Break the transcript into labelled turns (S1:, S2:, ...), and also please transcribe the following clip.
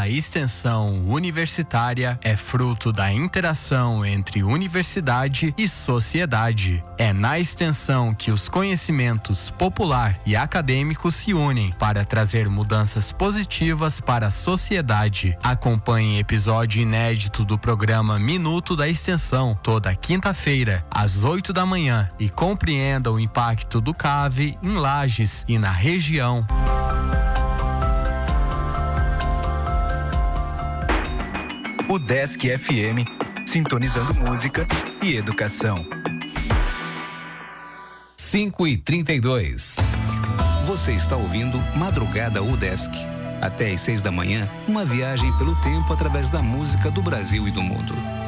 S1: A extensão universitária é fruto da interação entre universidade e sociedade. É na extensão que os conhecimentos popular e acadêmicos se unem para trazer mudanças positivas para a sociedade. Acompanhe episódio inédito do programa Minuto da Extensão, toda quinta-feira, às 8 da manhã, e compreenda o impacto do CAV em Lages e na região.
S2: UDESC FM, sintonizando música e educação.
S3: 5h32. Você está ouvindo Madrugada UDESC. Até às 6 da manhã, uma viagem pelo tempo através da música do Brasil e do mundo.